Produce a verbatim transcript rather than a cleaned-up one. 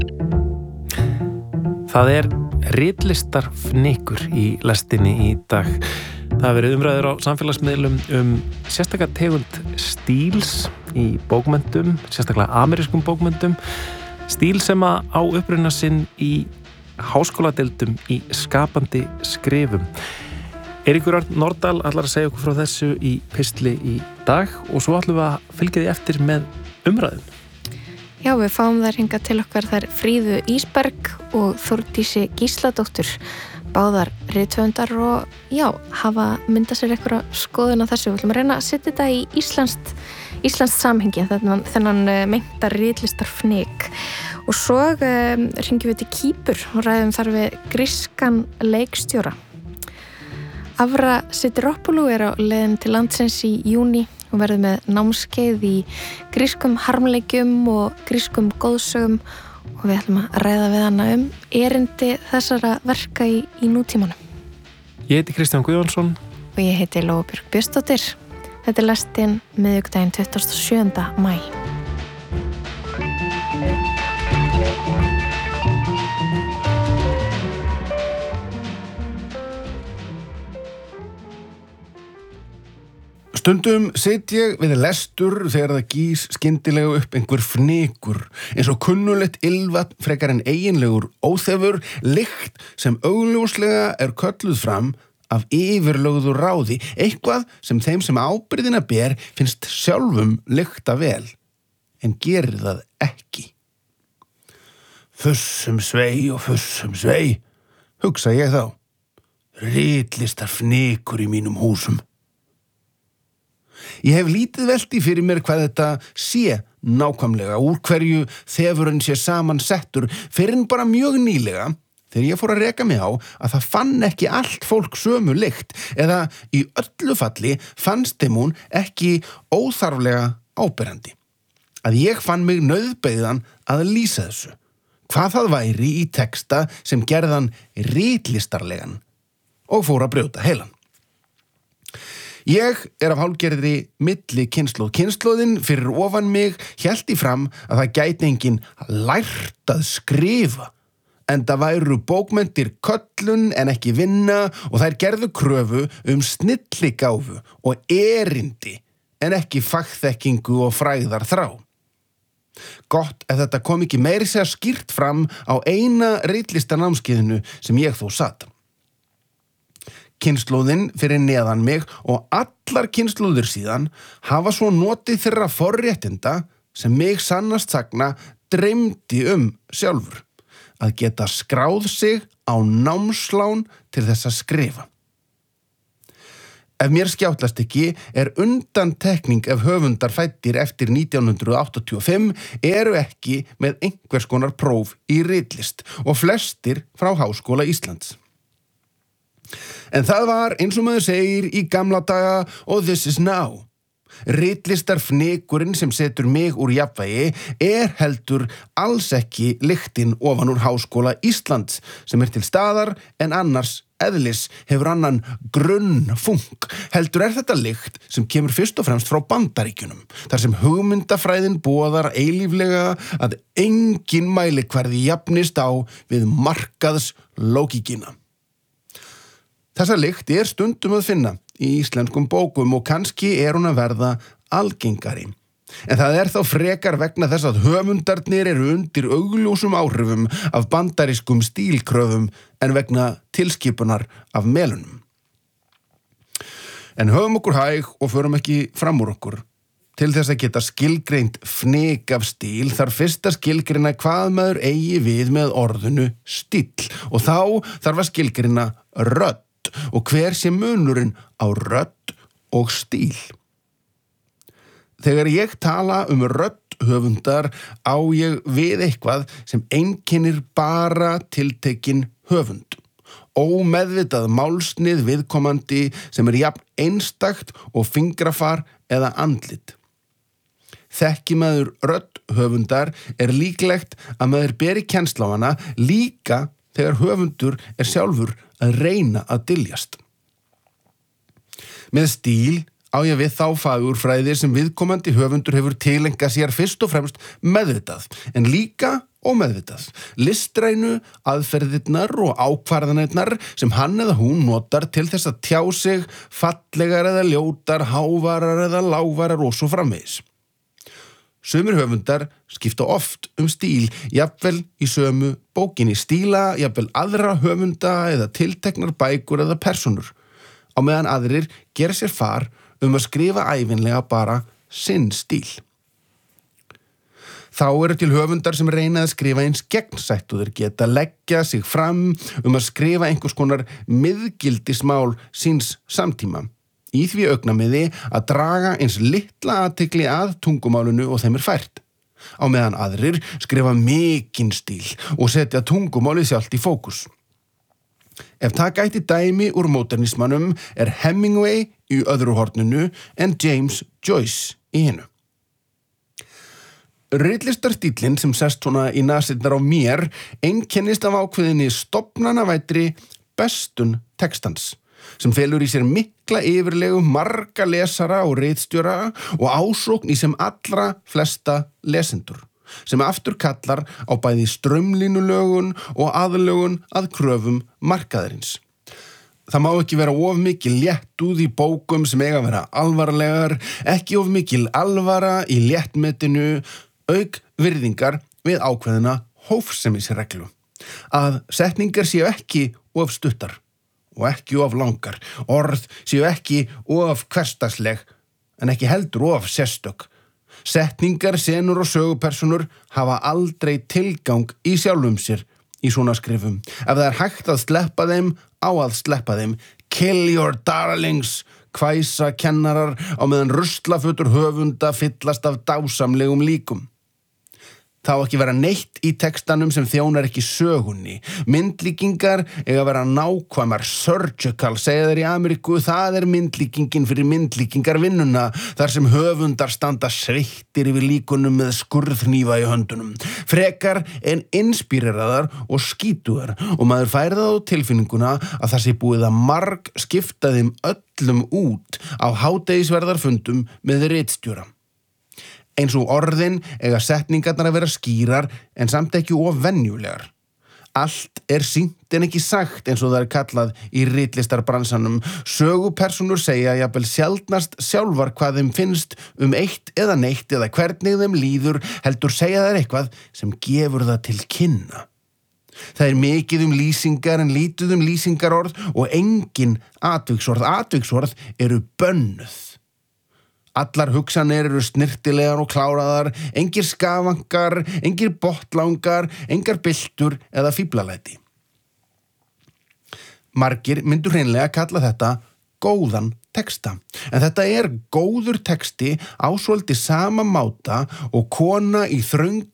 Það er ritlistarfnykur í lestinni í dag. Það hafa verið umræður á samfélagsmiðlum um sérstaklega tegund stíls í bókmenntum, sérstaklega amerískum bókmenntum, stíl sem á uppruna sinn í háskóladeildum í skapandi skrifum. Eiríkur Örn Norðdahl ætlar að segja okkur frá þessu í pistli í dag og svo ætlum við að fylgja því eftir með umræðum. Já, við fáum þær hingað til okkar þær Fríðu Ísberg og Þórdísi Gísladóttur, báðar rithöfundar og já, hafa myndað sér einhverja skoðun á þessu. Við ætlum að reyna að setja þetta í íslenskt, íslenskt samhengi, þennan, þennan meinta ritlistarfnyk. Og svo um, hringjum við til Kýpur og ræðum þar við grískan leikstjóra. Avra Sidiropoulou er á leiðin til landsins í júní og verður með námskeið í grískum harmleikjum og grískum góðsögum og við ætlum að ræða við hana um erindi þessara verka í, í nútímanum. Ég heiti Kristján Guðjónsson og ég heiti Lóabjörg Björnsdóttir. Þetta er lestin miðvikudaginn tuttugasta og sjöunda maí. Stundum sit ég við lestur þegar það gís skyndilega upp einhver fnykur, eins og kunnulegt ylvat frekar en eiginlegur óþefur, lykt sem augljóslega er kölluð fram af yfirlögðu ráði, eitthvað sem þeim sem ábyrgðina ber finnst sjálfum lykta vel, en gerir það ekki. Fussum svei og fussum svei, hugsa ég þá, ritlistar fnykur í mínum húsum. Ég hef lítið velti fyrir mér hvað þetta sé nákvæmlega, úr hverju þefurinn sé saman settur, fyrir en bara mjög nýlega, þegar ég fór að reka mig á að það fann ekki allt fólk sömu lykt, eða í öllu falli fannst þeim hún ekki óþarflega áberandi. Að ég fann mig nauðbeygðan að lýsa þessu, hvað það væri í texta sem gerðan ritlistarlegan og fór að brjóta heilan. Ég er af hálfgerðri milli kynslóð. Kynslóðin fyrir ofan mig hélt í fram að það gæti enginn lært að skrifa, enda væru bókmenntir köllun en ekki vinna og þær gerðu kröfu um snilligáfu og erindi en ekki fagþekkingu og frægðar þrá. Gott ef þetta kom ekki meiri segja skýrt fram á eina ritlistanámskeiðinu sem ég þó satt. Kynslóðin fyrir neðan mig og allar kynslóðir síðan hafa svo notið þeirra forréttinda sem mig sannast sagna dreymdi um sjálfur, að geta skráð sig á námslán til þess að skrifa. Ef mér skjátlast ekki er undantekning ef höfundar fæddir eftir nítján hundruð áttatíu og fimm eru ekki með einhvers konar próf í ritlist og flestir frá Háskóla Íslands. En það var, eins og maður segir, í gamla daga og this is now. Ritlistarfnykurinn sem setur mig úr jafnvægi er heldur alls ekki lyktin ofan úr Háskóla Íslands sem er til staðar en annars eðlis hefur annan grunnfunk. Heldur er þetta lykt sem kemur fyrst og fremst frá Bandaríkjunum, þar sem hugmyndafræðin boðar eilíflega að engin mælikvarði jafnist á við markaðslógíkina. Þessa lykt er stundum að finna í íslenskum bókum og kannski er hún að verða algengari. En það er þá frekar vegna þess að höfundarnir eru undir augljósum áhrifum af bandarískum stílkröfum en vegna tilskipunar af melunum. En höfum okkur hæg og förum ekki fram úr okkur. Til þess að geta skilgreint fnyk af stíl þarf fyrst að skilgreina hvað maður eigi við með orðinu stíll og þá þarf að skilgreina rödd og hver sé munurinn á rödd og stíl. Þegar ég tala um rödd höfundar á ég við eitthvað sem einkennir bara tiltekinn höfund. Ómeðvitað málsnið viðkomandi sem er jafn einstakt og fingrafar eða andlit. Þekki maður rödd höfundar er líklegt að maður beri kennsl á hana líka þegar höfundur er sjálfur að reyna að dyljast. Með stíl á ég við þá fagurfræði sem viðkomandi höfundur hefur tilengað sér fyrst og fremst meðvitað, en líka ómeðvitað. Listrænu, aðferðirnar og ákvarðanirnar sem hann eða hún notar til þess að tjá sig, fallegar eða ljótar, hávarar eða lávarar og svo framvegis. Sumir höfundar skipta oft um stíl, jafnvel í sömu bókinni, stíla, jafnvel aðra höfunda eða tilteknar bækur eða persónur, á meðan aðrir gera sér far um að skrifa ævinlega bara sinn stíl. Þá eru til höfundar sem reyna að skrifa eins gegnsætt og þeir geta leggja sig fram um að skrifa einhvers konar miðgildismál síns samtíma, í því augnamiði að draga eins litla athygli að tungumálinu og þeim er fært, á meðan aðrir skrifa mikinn stíl og setja tungumálið sjálft í fókus. Ef taka ætti dæmi úr módernismanum er Hemingway í öðru horninu en James Joyce í hinu. Ritlistarstíllinn sem sest svona í nasirnar á mér einkennist af ákveðinni stofnanavætri bestun textans, sem felur í sér mikla yfirlegu marga lesara og ritstjóra og ásókn í sem allra flesta lesendur, sem aftur kallar á bæði straumlínulögun og aðlögun að kröfum markaðarins. Það má ekki vera of mikil léttúð í bókum sem eiga að vera alvarlegar, ekki of mikil alvara í léttmetinu, auk virðingar við ákveðina hófsemisreglu. Að setningar séu ekki of stuttar og ekki of langar, orð séu ekki of hversdagsleg en ekki heldur of sérstök. Setningar, senur og sögupersonur hafa aldrei tilgang í sjálfum sér í svona skrifum. Ef það er hægt að sleppa þeim, á að sleppa þeim. Kill your darlings, hvæsa kennarar á meðan ruslafötur höfunda fyllast af dásamlegum líkum. Það á ekki vera neitt í textanum sem þjónar ekki sögunni. Myndlíkingar eiga að vera nákvæmar, surgical, segja þeir í Ameríku, það er myndlíkingin fyrir myndlíkingarvinnuna, þar sem höfundar standa sveittir yfir líkunum með skurðhnífa í höndunum. Frekar en inspíreraðar og skítugar, og maður fær það á tilfinninguna að það sé búið að marg skipta þeim öllum út á hádegisverðarfundum með ritstjóra. Eins og orðin eiga setningarnar að vera skýrar en samt ekki of venjulegar. Allt er sýnt en ekki sagt eins og það er kallað í ritlistarbransanum. Sögupersonur segja jafnvel sjaldnast sjálfar hvað þeim finnst um eitt eða neitt eða hvernig þeim líður, heldur segja þær eitthvað sem gefur það til kynna. Það er mikið um lýsingar en lítið um lýsingarorð og engin atviksorð. Atviksorð eru bönnuð. Allar hugsanir eru snirtilegar og kláraðar, engir skafangar, engir botlangar, engar byltur eða fíblalæti. Margir myndu hreinlega kalla þetta góðan texta, en þetta er góður texti á svolítið sama máta og kona í þröngu